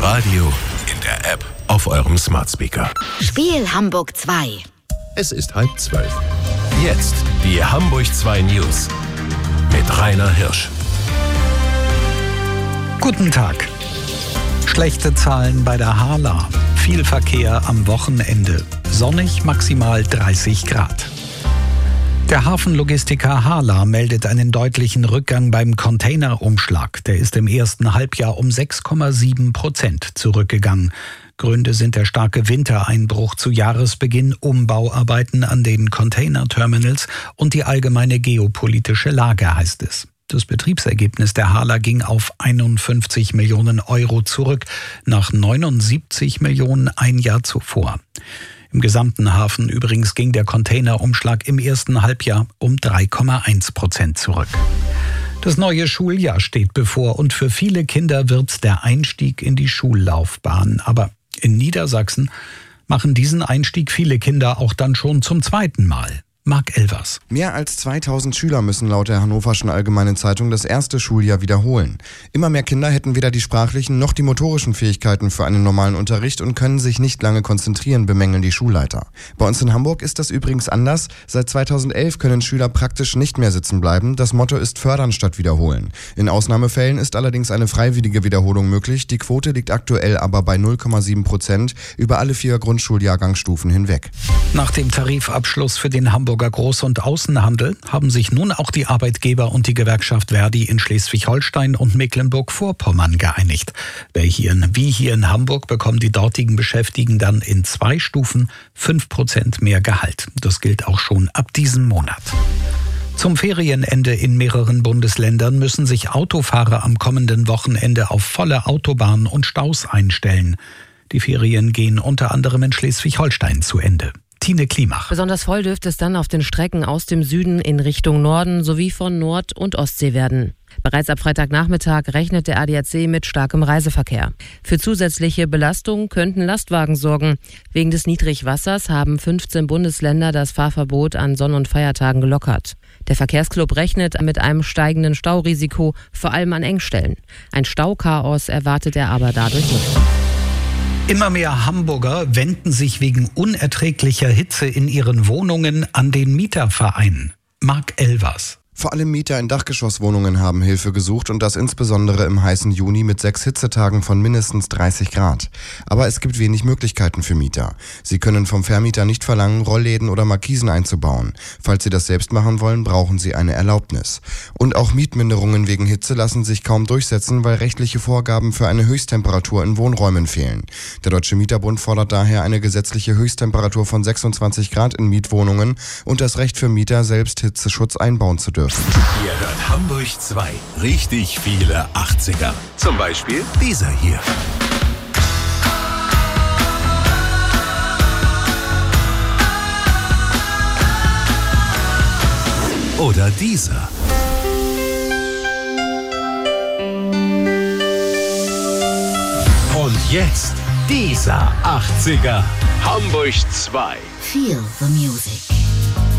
Radio, in der App, auf eurem Smart Speaker. Spiel Hamburg 2. Es ist 11:30. Jetzt die Hamburg 2 News mit Rainer Hirsch. Guten Tag. Schlechte Zahlen bei der HHLA. Viel Verkehr am Wochenende. Sonnig, maximal 30 Grad. Der Hafenlogistiker HHLA meldet einen deutlichen Rückgang beim Containerumschlag. Der ist im ersten Halbjahr um 6,7% zurückgegangen. Gründe sind der starke Wintereinbruch zu Jahresbeginn, Umbauarbeiten an den Containerterminals und die allgemeine geopolitische Lage, heißt es. Das Betriebsergebnis der HHLA ging auf 51 Millionen Euro zurück, nach 79 Millionen ein Jahr zuvor. Im gesamten Hafen übrigens ging der Containerumschlag im ersten Halbjahr um 3,1% zurück. Das neue Schuljahr steht bevor und für viele Kinder wird's der Einstieg in die Schullaufbahn. Aber in Niedersachsen machen diesen Einstieg viele Kinder auch dann schon zum zweiten Mal. Marc Elvers. Mehr als 2000 Schüler müssen laut der Hannoverschen Allgemeinen Zeitung das erste Schuljahr wiederholen. Immer mehr Kinder hätten weder die sprachlichen noch die motorischen Fähigkeiten für einen normalen Unterricht und können sich nicht lange konzentrieren, bemängeln die Schulleiter. Bei uns in Hamburg ist das übrigens anders. Seit 2011 können Schüler praktisch nicht mehr sitzen bleiben. Das Motto ist fördern statt wiederholen. In Ausnahmefällen ist allerdings eine freiwillige Wiederholung möglich. Die Quote liegt aktuell aber bei 0,7% über alle 4 Grundschuljahrgangsstufen hinweg. Nach dem Tarifabschluss für den Hamburger Groß- und Außenhandel haben sich nun auch die Arbeitgeber und die Gewerkschaft Verdi in Schleswig-Holstein und Mecklenburg-Vorpommern geeinigt. Wie hier in Hamburg bekommen die dortigen Beschäftigten dann in 2 Stufen 5% mehr Gehalt. Das gilt auch schon ab diesem Monat. Zum Ferienende in mehreren Bundesländern müssen sich Autofahrer am kommenden Wochenende auf volle Autobahnen und Staus einstellen. Die Ferien gehen unter anderem in Schleswig-Holstein zu Ende. Tine Klimach. Besonders voll dürfte es dann auf den Strecken aus dem Süden in Richtung Norden sowie von Nord- und Ostsee werden. Bereits ab Freitagnachmittag rechnet der ADAC mit starkem Reiseverkehr. Für zusätzliche Belastung könnten Lastwagen sorgen. Wegen des Niedrigwassers haben 15 Bundesländer das Fahrverbot an Sonn- und Feiertagen gelockert. Der Verkehrsclub rechnet mit einem steigenden Staurisiko, vor allem an Engstellen. Ein Stauchaos erwartet er aber dadurch nicht. Immer mehr Hamburger wenden sich wegen unerträglicher Hitze in ihren Wohnungen an den Mieterverein. Marc Elvers. Vor allem Mieter in Dachgeschosswohnungen haben Hilfe gesucht und das insbesondere im heißen Juni mit 6 Hitzetagen von mindestens 30 Grad. Aber es gibt wenig Möglichkeiten für Mieter. Sie können vom Vermieter nicht verlangen, Rollläden oder Markisen einzubauen. Falls sie das selbst machen wollen, brauchen sie eine Erlaubnis. Und auch Mietminderungen wegen Hitze lassen sich kaum durchsetzen, weil rechtliche Vorgaben für eine Höchsttemperatur in Wohnräumen fehlen. Der Deutsche Mieterbund fordert daher eine gesetzliche Höchsttemperatur von 26 Grad in Mietwohnungen und das Recht für Mieter, selbst Hitzeschutz einbauen zu dürfen. Ihr hört Hamburg 2. Richtig viele 80er. Zum Beispiel dieser hier. Oder dieser. Und jetzt dieser 80er. Hamburg 2. Feel the music.